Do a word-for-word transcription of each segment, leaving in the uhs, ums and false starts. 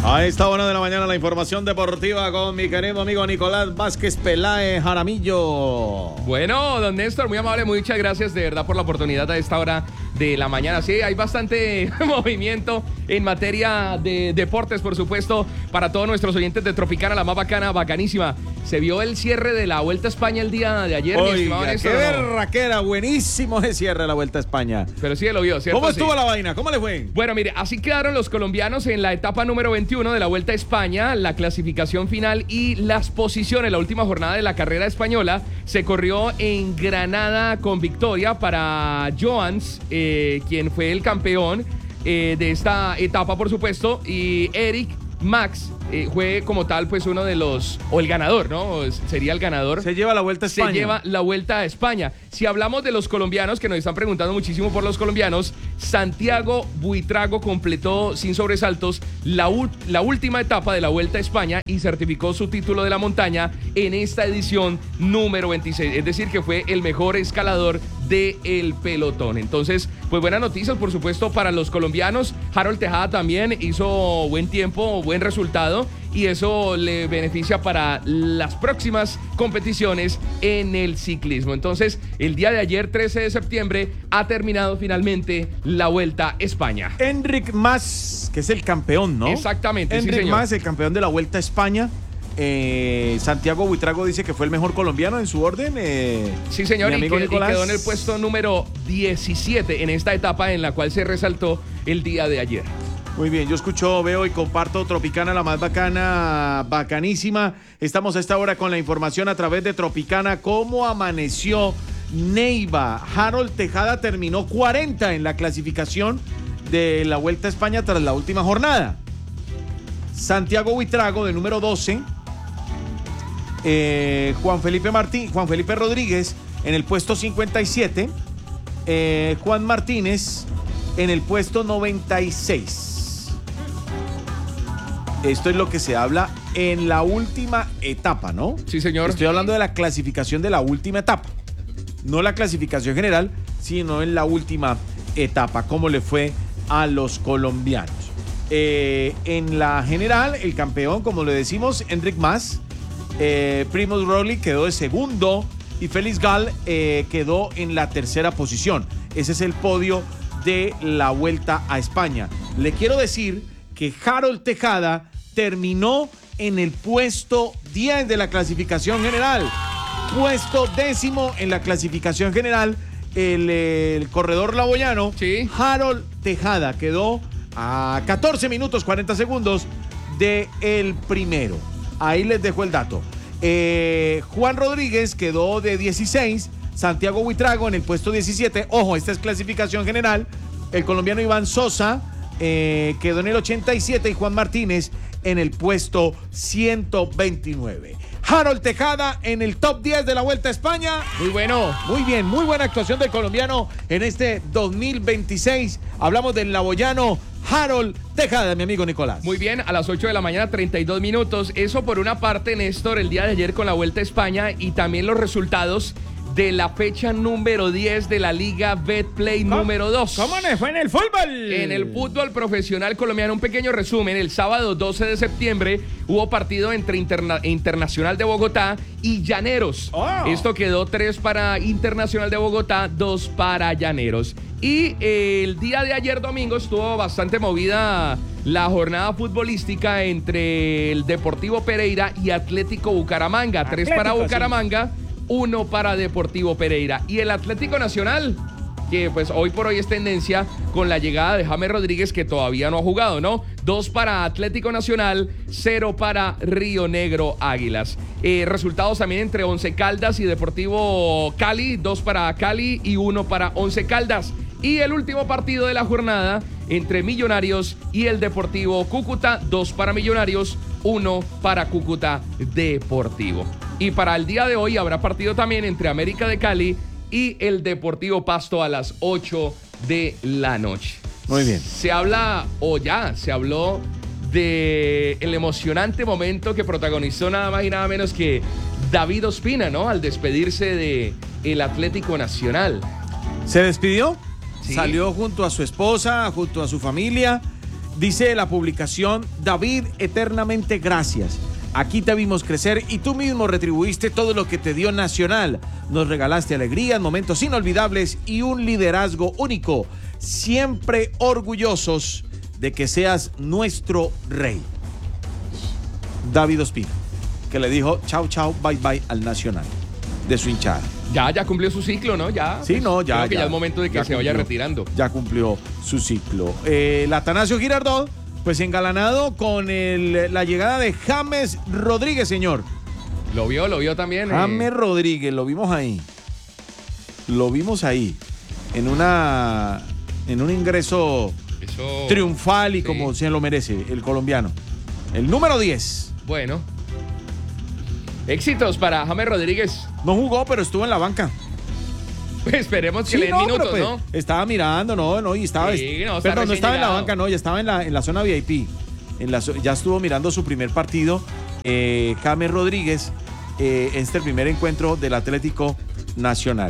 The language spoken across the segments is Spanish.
A esta hora de la mañana la información deportiva con mi querido amigo Nicolás Vázquez Peláez Jaramillo. Bueno, don Néstor, muy amable, muchas gracias de verdad por la oportunidad a esta hora de la mañana. Sí, hay bastante movimiento en materia de deportes, por supuesto, para todos nuestros oyentes de Tropicana, la más bacana, bacanísima. Se vio el cierre de la Vuelta a España el día de ayer. Oiga, mi qué berraquera, buenísimo ese cierre de la Vuelta a España. Pero sí lo vio, ¿cierto? ¿Cómo estuvo sí. la vaina? ¿Cómo le fue? Bueno, mire, así quedaron los colombianos en la etapa número veintiuno de la Vuelta a España, la clasificación final y las posiciones. La última jornada de la carrera española se corrió en Granada con victoria para Joans, eh, quien fue el campeón eh, de esta etapa, por supuesto, y Eric Max eh, fue como tal pues uno de los, o el ganador, ¿no? Sería el ganador. Se lleva la Vuelta a España. Se lleva la Vuelta a España. Si hablamos de los colombianos, que nos están preguntando muchísimo por los colombianos, Santiago Buitrago completó sin sobresaltos la, la última etapa de la Vuelta a España y certificó su título de la montaña en esta edición número veintiséis. Es decir, que fue el mejor escalador del pelotón. Entonces, pues buenas noticias, por supuesto, para los colombianos. Harold Tejada también hizo buen tiempo, buen resultado, y eso le beneficia para las próximas competiciones en el ciclismo. Entonces, el día de ayer, trece de septiembre, ha terminado finalmente la Vuelta a España. Enric Mas, que es el campeón, ¿no? Exactamente, Enric sí, señor. Mas, el campeón de la Vuelta a España. Eh, Santiago Buitrago dice que fue el mejor colombiano en su orden. Eh, sí, señor, y, que, y Nicolás. quedó en el puesto número diecisiete en esta etapa en la cual se resaltó el día de ayer. Muy bien, yo escucho, veo y comparto Tropicana, la más bacana, bacanísima. Estamos a esta hora con la información a través de Tropicana. ¿Cómo amaneció Neiva? Harold Tejada terminó cuarenta en la clasificación de la Vuelta a España tras la última jornada. Santiago Buitrago, de número doce. Eh, Juan Felipe Martín, Juan Felipe Rodríguez en el puesto cincuenta y siete. Eh, Juan Martínez en el puesto noventa y seis. Esto es lo que se habla en la última etapa, ¿no? Sí, señor. Estoy hablando de la clasificación de la última etapa. No la clasificación general, sino en la última etapa. ¿Cómo le fue a los colombianos? Eh, en la general, el campeón, como le decimos, Enric Mas. Eh, Primož Roglič quedó de segundo y Félix Gall eh, quedó en la tercera posición. Ese es el podio de la Vuelta a España. Le quiero decir que Harold Tejada terminó en el puesto diez de la clasificación general. Puesto décimo en la clasificación general. El, el corredor laboyano, sí. Harold Tejada, quedó a catorce minutos cuarenta segundos de el primero. Ahí les dejo el dato. Eh, Juan Rodríguez quedó de dieciséis. Santiago Buitrago en el puesto diecisiete. Ojo, esta es clasificación general. El colombiano Iván Sosa eh, quedó en el ochenta y siete y Juan Martínez en el puesto ciento veintinueve. Harold Tejada en el top diez de la Vuelta a España. Muy bueno. Muy bien, muy buena actuación del colombiano en este dos mil veintiséis. Hablamos del laboyano Harold Tejada, mi amigo Nicolás. Muy bien, a las ocho de la mañana, treinta y dos minutos. Eso por una parte, Néstor, el día de ayer con la Vuelta a España y también los resultados de la fecha número diez de la Liga Betplay número dos. ¿Cómo le fue en el fútbol? En el fútbol profesional colombiano, un pequeño resumen. El sábado doce de septiembre hubo partido entre Interna- Internacional de Bogotá y Llaneros. Oh. Esto quedó tres para Internacional de Bogotá, dos para Llaneros. Y eh, el día de ayer domingo estuvo bastante movida la jornada futbolística entre el Deportivo Pereira y Atlético Bucaramanga. Tres Atlético, para sí. Bucaramanga, uno para Deportivo Pereira. Y el Atlético Nacional, que pues hoy por hoy es tendencia con la llegada de James Rodríguez, que todavía no ha jugado, ¿no? Dos para Atlético Nacional, cero para Río Negro Águilas. Eh, resultados también entre Once Caldas y Deportivo Cali, dos para Cali y uno para Once Caldas. Y el último partido de la jornada entre Millonarios y el Deportivo Cúcuta, dos para Millonarios, uno para Cúcuta Deportivo. Y para el día de hoy habrá partido también entre América de Cali y el Deportivo Pasto a las ocho de la noche. Muy bien. Se habla, o ya se habló, de el emocionante momento que protagonizó nada más y nada menos que David Ospina, ¿no? Al despedirse de el Atlético Nacional. ¿Se despidió? Sí. Salió junto a su esposa, junto a su familia Dice la publicación: David, eternamente gracias. Aquí te vimos crecer y tú mismo retribuiste todo lo que te dio Nacional. Nos regalaste alegrías, momentos inolvidables y un liderazgo único. Siempre orgullosos de que seas nuestro rey. David Ospina, que le dijo chau, chau, bye, bye al Nacional de su hinchada. Ya, ya cumplió su ciclo, ¿no? Ya. Sí, pues, no, ya. Creo que ya, ya es momento de que ya se cumplió, vaya retirando. Ya cumplió su ciclo. Eh, el Atanasio Girardot, pues engalanado con el, la llegada de James Rodríguez, señor. Lo vio, lo vio también. James eh. Rodríguez, lo vimos ahí. Lo vimos ahí. En una. En un ingreso Eso, triunfal y sí. como se lo merece el colombiano. El número diez. Bueno. Éxitos para James Rodríguez. No jugó, pero estuvo en la banca. Esperemos que Sí, le den no, minutos, pero, pues, ¿no? Estaba mirando, no, no, y estaba. Sí, no, está perdón, no recién estaba en la llegado. banca, no, ya estaba en la, en la zona V I P. En la, zo- ya estuvo mirando su primer partido. Eh, James Rodríguez, eh, este es el primer encuentro del Atlético Nacional.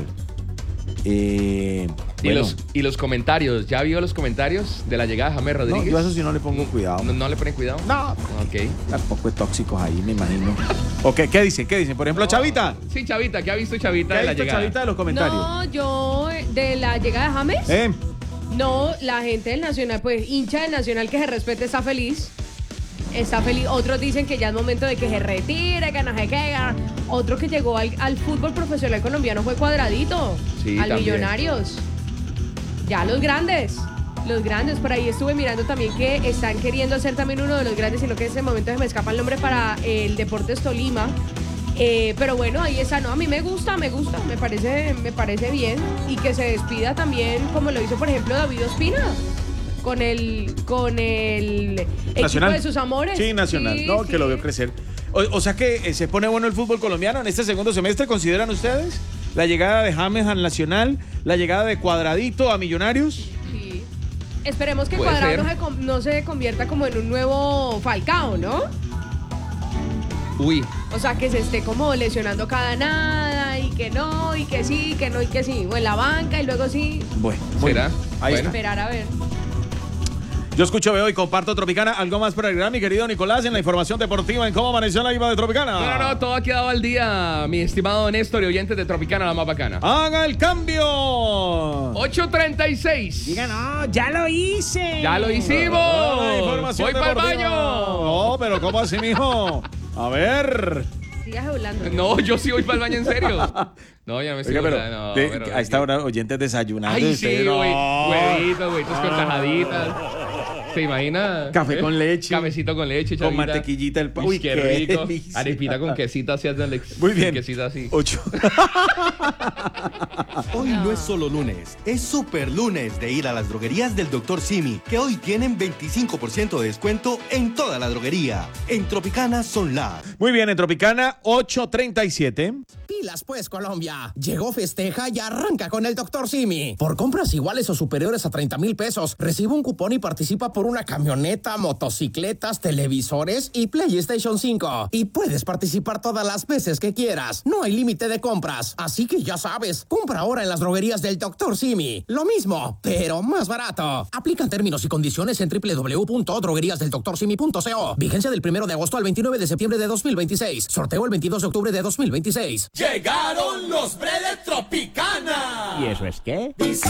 Eh, Y, bueno, los, y los comentarios, ¿ya vio los comentarios de la llegada de James no, Rodríguez? yo a eso sí no le pongo cuidado. ¿No, no le ponen cuidado? No, Ok. tampoco es tóxicos ahí, me imagino. Ok, ¿qué dicen? ¿Qué dicen? Por ejemplo, Chavita. Sí, Chavita, ¿qué ha visto Chavita ¿Qué ha de la visto llegada? Chavita de los comentarios? No, yo de la llegada de James, ¿Eh? no, la gente del Nacional, pues hincha del Nacional que se respete está feliz. Está feliz. Otros dicen que ya es momento de que se retire, que no se quede. Otro que llegó al, al fútbol profesional colombiano fue Cuadradito. Sí, al también. Millonarios. Ya los grandes. Los grandes. Por ahí estuve mirando también que están queriendo ser también uno de los grandes, sino que en ese momento se me escapa el nombre para el Deportes Tolima. Eh, pero bueno, ahí está, no, a mí me gusta, me gusta, me parece, me parece bien. Y que se despida también, como lo hizo, por ejemplo, David Ospina, con el, con el Nacional. equipo de sus amores. Sí, Nacional. Sí, no, sí. que lo vio crecer. O, o sea que eh, se pone bueno el fútbol colombiano en este segundo semestre, ¿consideran ustedes? La llegada de James al Nacional, la llegada de Cuadradito a Millonarios. Sí. Esperemos que Puede Cuadrado ser. no se, com- no se convierta como en un nuevo Falcao, ¿no? Uy, O sea, que se esté como lesionando cada nada y que no, y que sí, que no, y que sí. O en la banca y luego sí. Bueno, muy ¿será? bien. Ahí Bueno. está. Esperar a ver. Yo escucho, veo y comparto Tropicana. ¿Algo más para agregar, mi querido Nicolás, en la información deportiva en cómo amaneció la IVA de Tropicana? No, no, no, todo ha quedado al día, mi estimado Néstor y oyentes de Tropicana, la más bacana. ¡Haga el cambio! ocho treinta y seis. Diga, no, ya lo hice. ¡Ya lo hicimos! Ah, información ¡Voy para el deportiva. baño! No, pero ¿cómo así, mijo? A ver. Sigas hablando. No, yo sí voy para el baño en serio. No, ya no me estoy Oiga, pero, no, de- pero- a esta hora oyentes desayunando. Ay, y sí, ustedes, no. güey. Huevitos, huevitos con tajaditas. ¿Se imagina? Café ¿Eh? con leche. Cafecito con leche, Con chavita. mantequillita el pa- Uy, Uy, qué, qué rico. delicia. Arepita con quesito así, Alex. Muy bien. Quesito así. Ocho. Hoy no es solo lunes, es super lunes de ir a las droguerías del doctor Simi, que hoy tienen veinticinco por ciento de descuento en toda la droguería. En Tropicana son las... Muy bien, en Tropicana, ocho treinta y siete. Pilas pues, Colombia. Llegó festeja y arranca con el doctor Simi. Por compras iguales o superiores a treinta mil pesos, recibe un cupón y participa por una camioneta, motocicletas, televisores y PlayStation cinco. Y puedes participar todas las veces que quieras. No hay límite de compras. Así que ya sabes, compra ahora en las droguerías del doctor Simi. Lo mismo, pero más barato. Aplican términos y condiciones en doble u doble u doble u punto droguerías del doctor simi punto co. Vigencia del primero de agosto al veintinueve de septiembre de dos mil veintiséis. Sorteo el veintidós de octubre de dos mil veintiséis. Llegaron los bre de Tropicana. ¿Y eso es qué?